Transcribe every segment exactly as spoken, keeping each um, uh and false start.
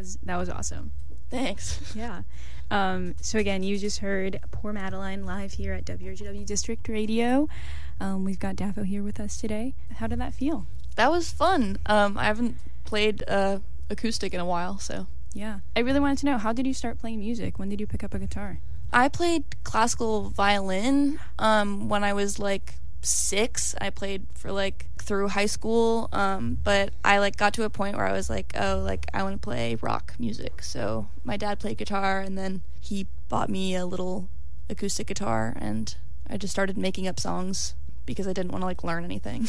was that was awesome. Thanks. Yeah. Um, so again, you just heard Poor Madeline live here at W R G W District Radio. Um, we've got Daffo here with us today. How did that feel? That was fun. Um, I haven't played uh, acoustic in a while, so. Yeah. I really wanted to know, how did you start playing music? When did you pick up a guitar? I played classical violin um, when I was like six. I played for like through high school, um, but I like got to a point where I was like, oh, like I want to play rock music. So my dad played guitar, and then he bought me a little acoustic guitar, and I just started making up songs because I didn't want to like learn anything.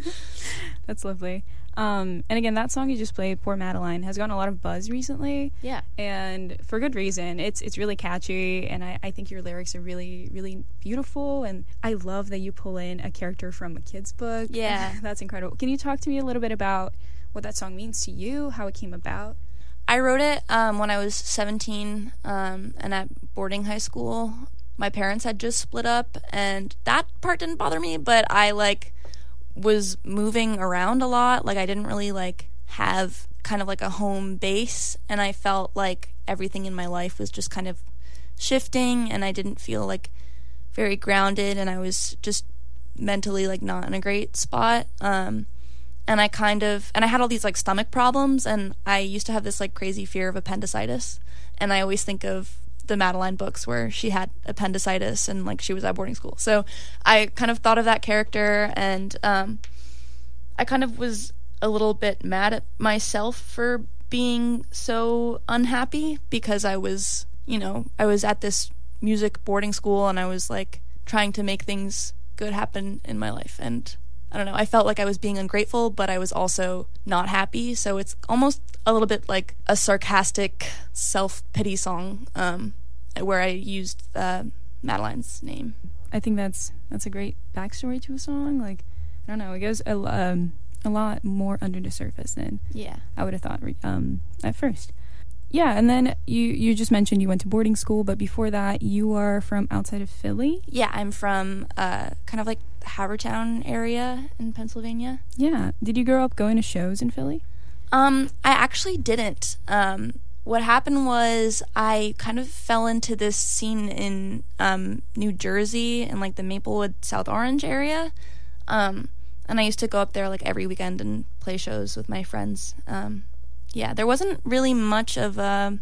That's lovely. Um, and again, that song you just played, Poor Madeline, has gotten a lot of buzz recently. Yeah. And for good reason. It's it's really catchy, and I, I think your lyrics are really, really beautiful, and I love that you pull in a character from a kid's book. Yeah. That's incredible. Can you talk to me a little bit about what that song means to you, how it came about? I wrote it um, when I was seventeen um, and at boarding high school. My parents had just split up, and that part didn't bother me, but I, like, was moving around a lot. Like, I didn't really, like, have kind of, like, a home base, and I felt like everything in my life was just kind of shifting, and I didn't feel, like, very grounded, and I was just mentally, like, not in a great spot. Um, and I kind of, and I had all these, like, stomach problems, and I used to have this, like, crazy fear of appendicitis, and I always think of the Madeline books where she had appendicitis and like she was at boarding school. So I kind of thought of that character, and um, I kind of was a little bit mad at myself for being so unhappy, because I was, you know, I was at this music boarding school, and I was like trying to make things good happen in my life, and I don't know, I felt like I was being ungrateful, but I was also not happy. So it's almost a little bit like a sarcastic self-pity song, um, where I used uh, Madeline's name. I think that's that's a great backstory to a song. Like, I don't know, it goes a, um, a lot more under the surface than yeah. I would have thought um, at first. Yeah, and then you, you just mentioned you went to boarding school, but before that, you are from outside of Philly? Yeah, I'm from uh, kind of like the Havertown area in Pennsylvania. Yeah. Did you grow up going to shows in Philly? Um, I actually didn't. Um, what happened was I kind of fell into this scene in um, New Jersey in like the Maplewood, South Orange area. Um, and I used to go up there like every weekend and play shows with my friends. Um Yeah, there wasn't really much of a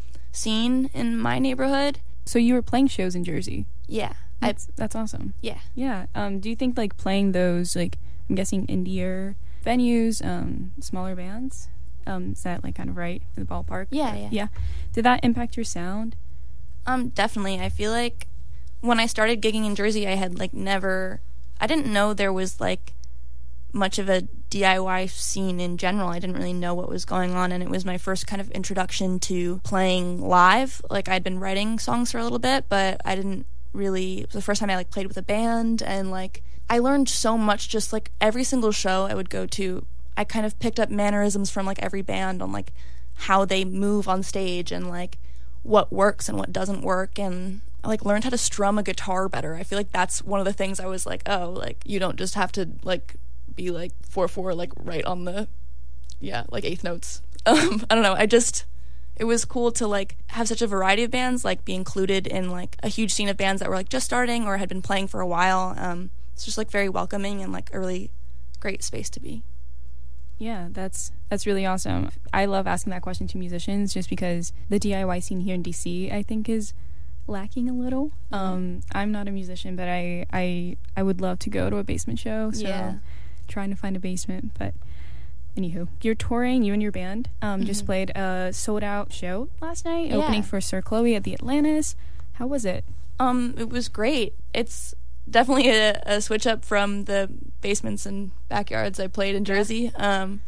scene in my neighborhood. So you were playing shows in Jersey? Yeah. That's, I, that's awesome. Yeah. Yeah. Um, do you think, like, playing those, like, I'm guessing indier venues, um, smaller bands, um, is that, like, kind of right in the ballpark? Yeah, yeah. Yeah. Did that impact your sound? Um, definitely. I feel like when I started gigging in Jersey, I had, like, never... I didn't know there was, like, much of a D I Y scene in general. I didn't really know what was going on, and it was my first kind of introduction to playing live. Like, I'd been writing songs for a little bit, but I didn't really, it was the first time I like played with a band, and like I learned so much. Just like every single show I would go to, I kind of picked up mannerisms from like every band on like how they move on stage and like what works and what doesn't work, and I like learned how to strum a guitar better. I feel like that's one of the things I was like, oh, like you don't just have to like be like four four like right on the yeah like eighth notes. um I don't know, I just it was cool to like have such a variety of bands, like be included in like a huge scene of bands that were like just starting or had been playing for a while. Um it's just like very welcoming and like a really great space to be. Yeah, that's that's really awesome. I love asking that question to musicians just because the D I Y scene here in D C I think is lacking a little. Mm-hmm. um I'm not a musician, but I I I would love to go to a basement show, so yeah. Trying to find a basement. But anywho, you're touring, you and your band um mm-hmm. just played a sold out show last night, yeah. opening for Sir Chloe at the Atlantis. How was it? Um it was great. It's definitely a, a switch up from the basements and backyards I played in Jersey. Yeah. um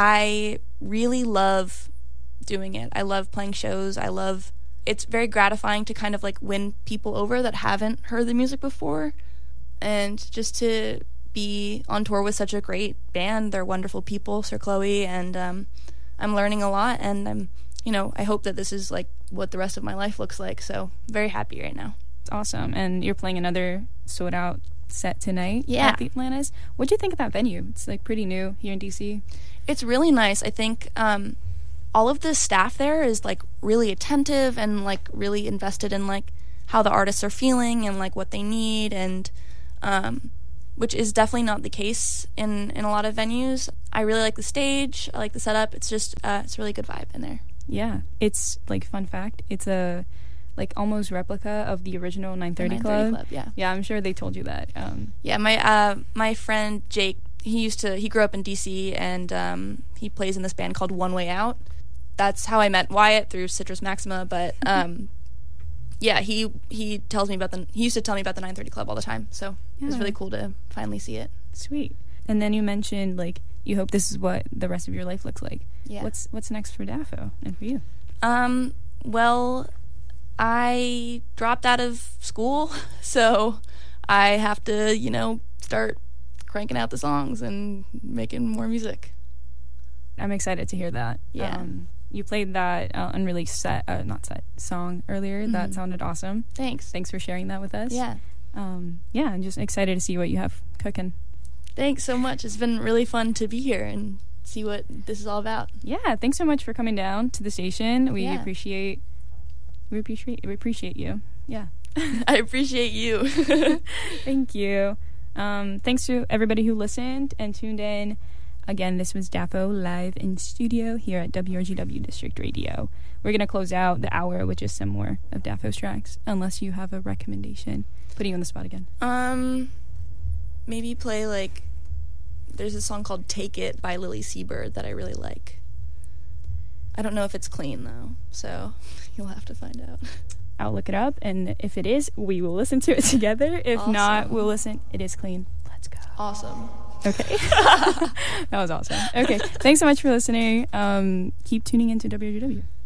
I really love doing it. I love playing shows. I love it's very gratifying to kind of like win people over that haven't heard the music before, and just to be on tour with such a great band. They're wonderful people, Sir Chloe, and um, I'm learning a lot, and I'm, you know, I hope that this is like what the rest of my life looks like, so very happy right now. It's awesome. And you're playing another sold out set tonight yeah. at the Atlantis. What'd you think of that venue? It's like pretty new here in D C. It's really nice. I think um, all of the staff there is like really attentive and like really invested in like how the artists are feeling and like what they need, and um, which is definitely not the case in, in a lot of venues. I really like the stage. I like the setup. It's just uh, it's a really good vibe in there. Yeah, it's like, fun fact, it's a like almost replica of the original nine thirty Club. Club. Yeah, yeah, I'm sure they told you that. Um, yeah, my uh, my friend Jake, he used to he grew up in D C, and um, he plays in this band called One Way Out. That's how I met Wyatt, through Citrus Maxima. But um, yeah, he he tells me about the he used to tell me about the nine thirty Club all the time. So yeah. It was really cool to finally see it. Sweet. And then you mentioned like you hope this is what the rest of your life looks like. Yeah. What's what's next for D A F O and for you? Um. Well, I dropped out of school, so I have to, you know, start cranking out the songs and making more music. I'm excited to hear that. Yeah. Um, you played that uh, unreleased set, uh, not set, song earlier. Mm-hmm. That sounded awesome. Thanks. Thanks for sharing that with us. Yeah. Um, yeah, I'm just excited to see what you have cooking. Thanks so much. It's been really fun to be here and see what this is all about. Yeah, thanks so much for coming down to the station. We yeah. appreciate we appreciate we appreciate you. Yeah. I appreciate you. Thank you. Um, thanks to everybody who listened and tuned in. Again, this was D A F O live in studio here at W R G W District Radio. We're going to close out the hour with just some more of D A F O's tracks, unless you have a recommendation. Putting you on the spot again. Um, maybe play, like, there's a song called Take It by Lily Seabird that I really like. I don't know if it's clean, though, so you'll have to find out. I'll look it up, and if it is, we will listen to it together. If awesome. not, we'll listen. It is clean. Let's go. Awesome. Okay. That was awesome. Okay. Thanks so much for listening. Um, keep tuning into W R G W.